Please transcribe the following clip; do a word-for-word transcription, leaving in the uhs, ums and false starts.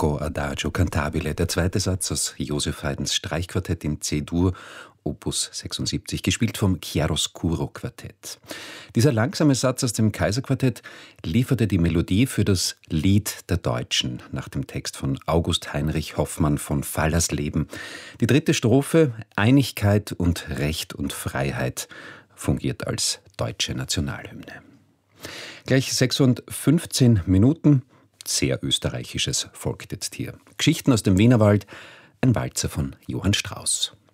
Allegro Adagio Cantabile, der zweite Satz aus Joseph Haydns Streichquartett in C-Dur, Opus sechsundsiebzig, gespielt vom Chiaroscuro Quartett. Dieser langsame Satz aus dem Kaiserquartett lieferte die Melodie für das Lied der Deutschen nach dem Text von August Heinrich Hoffmann von Fallersleben. Die dritte Strophe, Einigkeit und Recht und Freiheit, fungiert als deutsche Nationalhymne. Gleich sechs und fünfzehn Minuten, sehr österreichisches folgt jetzt hier. Geschichten aus dem Wienerwald, ein Walzer von Johann Strauss.